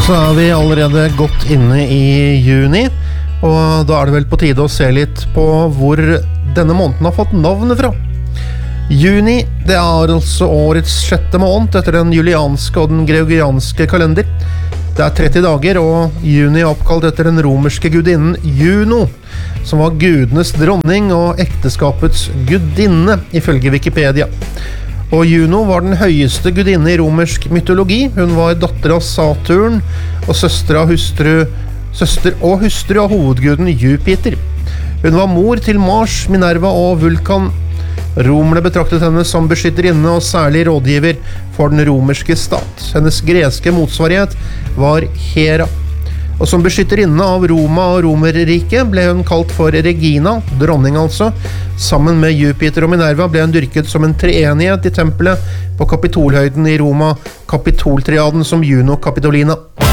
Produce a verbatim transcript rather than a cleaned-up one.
Så er vi allerede godt inne i juni, og da er det vel på tide å se litt på hvor denne måneden har fått navnet fra. Juni, det er altså årets sjette måned etter den julianske og den gregorianske kalender. Det er tretti dager, og juni er oppkalt etter den romerske gudinnen Juno, som var gudenes dronning og ekteskapets gudinne, ifølge Wikipedia. Og Juno var den høyeste gudinne i romersk mytologi. Hun var datter av Saturn og søster av hustru, søster og hustru av hovedguden Jupiter. Hun var mor til Mars, Minerva og Vulkan. Romerne betraktet henne som beskytterinne og særlig rådgiver for den romerske stat. Hennes greske motsvarighet var Hera. Og som beskytterinne av Roma og Romerriket ble hun kalt for Regina, dronning altså. Sammen med Jupiter og Minerva ble hun dyrket som en treenighet i tempelet på Kapitolhøyden i Roma, Kapitoltriaden som Juno Capitolina.